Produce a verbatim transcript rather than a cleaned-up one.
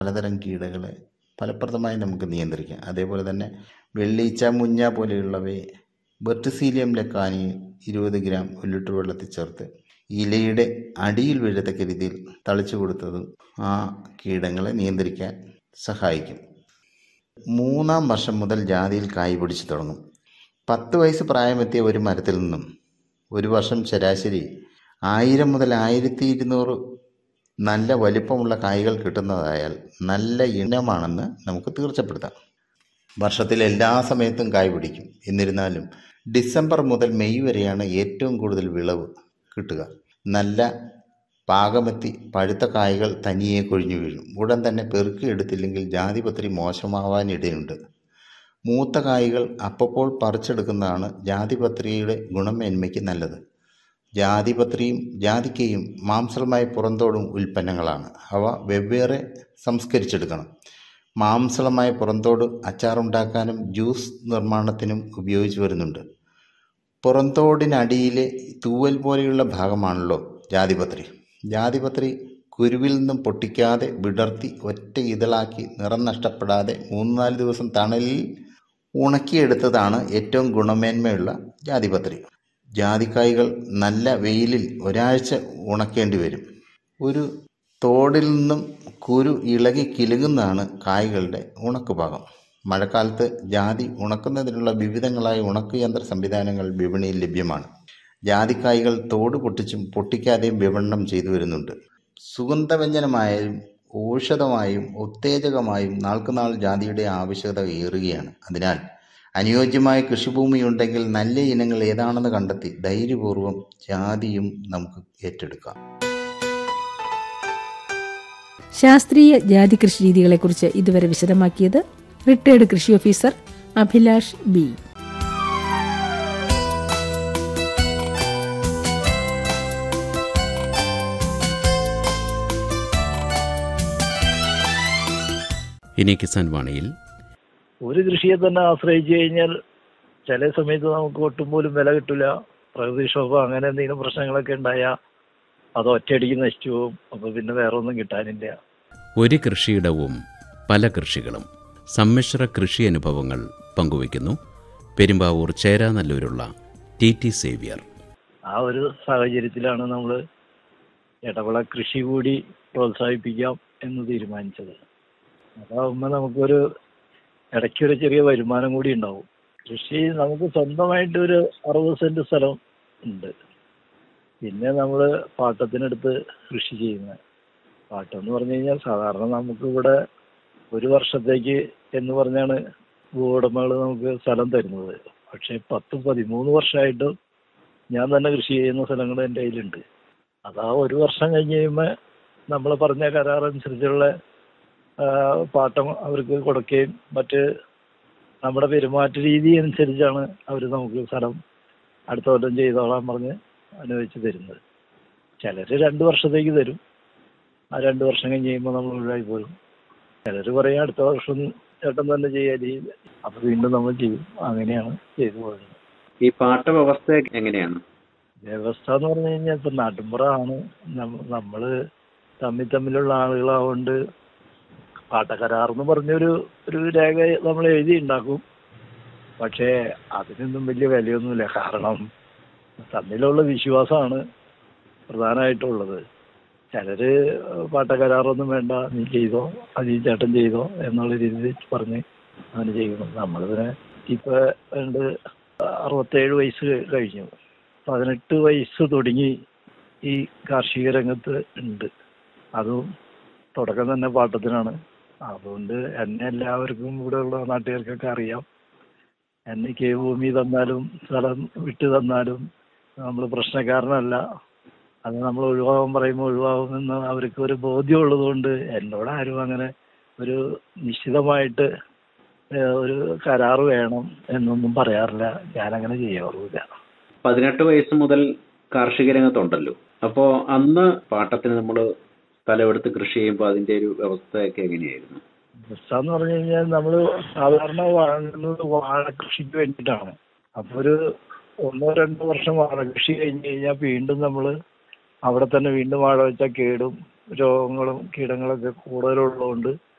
പലതരം കീടങ്ങളെ ഫലപ്രദമായി നമുക്ക് നിയന്ത്രിക്കാം. അതേപോലെ തന്നെ വെള്ളീച്ച, മുഞ്ഞ പോലെയുള്ളവയെ വെർട്ടിസീലിയം ലക്കാനി ഇരുപത് ഗ്രാം ഒരു ലിറ്റർ വെള്ളത്തിൽ ചേർത്ത് ഇലയുടെ അടിയിൽ വീഴത്തക്ക രീതിയിൽ തളിച്ചു കൊടുത്തതും ആ കീടങ്ങളെ നിയന്ത്രിക്കാൻ സഹായിക്കും. മൂന്നാം വർഷം മുതൽ ജാതിയിൽ കായ് പിടിച്ചു തുടങ്ങും. പത്ത് വയസ്സ് പ്രായമെത്തിയ ഒരു മരത്തിൽ നിന്നും ഒരു വർഷം ശരാശരി ആയിരം മുതൽ ആയിരത്തി ഇരുന്നൂറ് നല്ല വലിപ്പമുള്ള കായ്കൾ കിട്ടുന്നതായാൽ നല്ല ഇനമാണെന്ന് നമുക്ക് തീർച്ചപ്പെടുത്താം. വർഷത്തിൽ എല്ലാ സമയത്തും കായ് പിടിക്കും. എന്നിരുന്നാലും ഡിസംബർ മുതൽ മെയ് വരെയാണ് ഏറ്റവും കൂടുതൽ വിളവ് കിട്ടുക. നല്ല പാകമെത്തി പഴുത്ത കായ്കൾ തനിയെ കൊഴിഞ്ഞു വീഴും. ഉടൻ തന്നെ പെറുക്കിയെടുത്തില്ലെങ്കിൽ ജാതിപത്രി മോശമാവാനിടയുണ്ട്. മൂത്ത കായ്കൾ അപ്പോൾ പറിച്ചെടുക്കുന്നതാണ് ജാതിപത്രിയുടെ ഗുണമേന്മയ്ക്ക് നല്ലത്. ജാതിപത്രിയും ജാതിക്കയും മാംസളമായ പുറന്തോടും ഉൽപ്പന്നങ്ങളാണ്. അവ വെവ്വേറെ സംസ്കരിച്ചെടുക്കണം. മാംസളമായ പുറന്തോട് അച്ചാറുണ്ടാക്കാനും ജ്യൂസ് നിർമ്മാണത്തിനും ഉപയോഗിച്ചു വരുന്നുണ്ട്. പുറന്തോടിനടിയിലെ തൂവൽ പോലെയുള്ള ഭാഗമാണല്ലോ ജാതിപത്രി. ജാതിപത്രി കുരുവിൽ നിന്നും പൊട്ടിക്കാതെ വിടർത്തി ഒറ്റ ഇതളാക്കി നിറം നഷ്ടപ്പെടാതെ മൂന്ന് നാല് ദിവസം തണലിൽ ഉണക്കിയെടുത്തതാണ് ഏറ്റവും ഗുണമേന്മയുള്ള ജാതിപത്രി. ജാതിക്കായ്കൾ നല്ല വെയിലിൽ ഒരാഴ്ച ഉണക്കേണ്ടി വരും. ഒരു തോടിൽ നിന്നും കുരു ഇളകി കിലുങ്ങുന്നതാണ് കായ്കളുടെ ഉണക്കുപാകം. മഴക്കാലത്ത് ജാതി ഉണക്കുന്നതിനുള്ള വിവിധങ്ങളായ ഉണക്കുയന്ത്ര സംവിധാനങ്ങൾ വിപണിയിൽ ലഭ്യമാണ്. ജാതിക്കായ്കൾ തോട് പൊട്ടിച്ചും പൊട്ടിക്കാതെയും വിപണനം ചെയ്തു വരുന്നുണ്ട്. സുഗന്ധവ്യഞ്ജനമായും ഔഷധമായും ഉത്തേജകമായും നാൾക്കുനാൾ ജാതിയുടെ ആവശ്യകത ഏറുകയാണ്. അതിനാൽ അനുയോജ്യമായ കൃഷിഭൂമിയുണ്ടെങ്കിൽ നല്ല ഇനങ്ങൾ ഏതാണെന്ന് കണ്ടെത്തി ധൈര്യപൂർവ്വം ജാതിയും നമുക്ക് ഏറ്റെടുക്കാം. ശാസ്ത്രീയ ജാതി കൃഷി രീതികളെക്കുറിച്ച് ഇതുവരെ വിശദമാക്കിയത് റിട്ടയർഡ് കൃഷി ഓഫീസർ അഭിലാഷ് ബി. ഇനി കിസാൻ വാണിയിൽ ഒരു കൃഷിയെ തന്നെ ആശ്രയിച്ചു കഴിഞ്ഞാൽ ചില സമയത്ത് നമുക്ക് ഒട്ടും പോലും വില കിട്ടില്ല. പ്രകൃതിക്ഷോഭം അങ്ങനെ എന്തെങ്കിലും പ്രശ്നങ്ങളൊക്കെ ഉണ്ടായാൽ അത് ഒറ്റയടിക്ക് നശിച്ചു പോകും. അപ്പോൾ പിന്നെ വേറെ ഒന്നും കിട്ടാനില്ല. ഒരു കൃഷിയിടവും പല കൃഷികളും സമ്മിശ്ര കൃഷി അനുഭവങ്ങൾ പങ്കുവയ്ക്കുന്നു പെരുമ്പാവൂർ ചേരാനല്ലൂരുള്ള ടി ടി സേവ്യർ. ആ ഒരു സാഹചര്യത്തിലാണ് നമ്മൾ ഇടവിള കൃഷി കൂടി പ്രോത്സാഹിപ്പിക്കാം എന്ന് തീരുമാനിച്ചത്. അതാവുമ്പോൾ നമുക്കൊരു ഇടയ്ക്കൊരു ചെറിയ വരുമാനം കൂടി ഉണ്ടാവും. കൃഷി നമുക്ക് സ്വന്തമായിട്ടൊരു അറുപത് സെൻറ്റ് സ്ഥലം ഉണ്ട്. പിന്നെ നമ്മൾ പാട്ടത്തിനെടുത്ത് കൃഷി ചെയ്യുന്നത്. പാട്ടം എന്ന് പറഞ്ഞു കഴിഞ്ഞാൽ സാധാരണ നമുക്കിവിടെ ഒരു വർഷത്തേക്ക് എന്ന് പറഞ്ഞാണ് ഭൂവുടമകൾ നമുക്ക് സ്ഥലം തരുന്നത്. പക്ഷേ പത്ത് പതിമൂന്ന് വർഷമായിട്ട് ഞാൻ തന്നെ കൃഷി ചെയ്യുന്ന സ്ഥലങ്ങൾ എൻ്റെ കയ്യിലുണ്ട്. അതാ ഒരു വർഷം കഴിഞ്ഞ് കഴിയുമ്പോൾ നമ്മൾ പറഞ്ഞ കരാറനുസരിച്ചുള്ള പാട്ടം അവർക്ക് കൊടുക്കുകയും മറ്റ് നമ്മുടെ പെരുമാറ്റ രീതി അനുസരിച്ചാണ് അവർ നമുക്ക് സ്ഥലം അടുത്ത കൊല്ലം ചെയ്തോളാൻ പറഞ്ഞ് അനുവദിച്ച് തരുന്നത്. ചിലർ രണ്ട് വർഷത്തേക്ക് തരും. ആ രണ്ട് വർഷം കഴിഞ്ഞ് കഴിയുമ്പോൾ നമ്മൾ ഒഴിവായി പോരും. ചിലർ പറയും അടുത്ത വർഷം ചേട്ടൻ തന്നെ ചെയ്യാൻ, അപ്പോൾ വീണ്ടും നമ്മൾ ചെയ്യും. അങ്ങനെയാണ് ചെയ്തു പോകുന്നത്. ഈ പാട്ട വ്യവസ്ഥ എങ്ങനെയാണ്? വ്യവസ്ഥ എന്ന് പറഞ്ഞു കഴിഞ്ഞാൽ ഇപ്പം നാട്ടുമ്പുറമാണ്. നമ്മൾ തമ്മിൽ തമ്മിലുള്ള ആളുകളാവുകൊണ്ട് പാട്ടക്കരാറെന്ന് പറഞ്ഞൊരു ഒരു രേഖ നമ്മൾ എഴുതി ഉണ്ടാക്കും. പക്ഷേ അതിനൊന്നും വലിയ വിലയൊന്നുമില്ല. കാരണം തമ്മിലുള്ള വിശ്വാസമാണ് പ്രധാനമായിട്ടുള്ളത്. ചിലർ പാട്ടക്കരാറൊന്നും വേണ്ട, നീ ചെയ്തോ, അത് ഈ ചേട്ടൻ ചെയ്തോ എന്നുള്ള രീതിയിൽ പറഞ്ഞ് അങ്ങനെ ചെയ്യുന്നു. നമ്മളിതിനെ ഇപ്പോൾ രണ്ട് അറുപത്തേഴ് വയസ്സ് കഴിഞ്ഞു. പതിനെട്ട് വയസ്സ് തുടങ്ങി ഈ കാർഷിക രംഗത്ത് ഉണ്ട്. അതും തുടക്കം തന്നെ പാട്ടത്തിനാണ്. അതുകൊണ്ട് എന്നെ എല്ലാവർക്കും ഇവിടെയുള്ള നാട്ടുകാർക്കൊക്കെ അറിയാം. എനിക്ക് ഭൂമി തന്നാലും സ്ഥലം വിട്ടു തന്നാലും നമ്മൾ പ്രശ്നക്കാരനല്ല. അത് നമ്മൾ ഒഴിവാകും പറയുമ്പോൾ ഒഴിവാകുമെന്ന് അവർക്ക് ഒരു ബോധ്യമുള്ളത് കൊണ്ട് എന്നോട് ആരും അങ്ങനെ ഒരു നിശ്ചിതമായിട്ട് ഒരു കരാറ് വേണം എന്നൊന്നും പറയാറില്ല. ഞാനങ്ങനെ ചെയ്യാറുമില്ല. പതിനെട്ട് വയസ്സ് മുതൽ കാർഷിക രംഗത്തുണ്ടല്ലോ. അപ്പോൾ അന്ന് പാട്ടത്തിന് നമ്മൾ സ്ഥലമെടുത്ത് കൃഷി ചെയ്യുമ്പോൾ അതിൻ്റെ ഒരു വ്യവസ്ഥയൊക്കെ എങ്ങനെയായിരുന്നു? വ്യവസ്ഥ എന്ന് പറഞ്ഞു കഴിഞ്ഞാൽ നമ്മൾ സാധാരണ വാങ്ങുന്നത് വാഴ കൃഷിക്ക് വേണ്ടിയിട്ടാണ്. അപ്പോൾ ഒരു ഒന്നോ രണ്ടോ വർഷം വാഴ കൃഷി കഴിഞ്ഞ് കഴിഞ്ഞാൽ വീണ്ടും നമ്മൾ അവിടെ തന്നെ വീണ്ടും വാഴ വെച്ചാൽ കേടും രോഗങ്ങളും കീടങ്ങളൊക്കെ കൂടുതലുള്ളതുകൊണ്ട്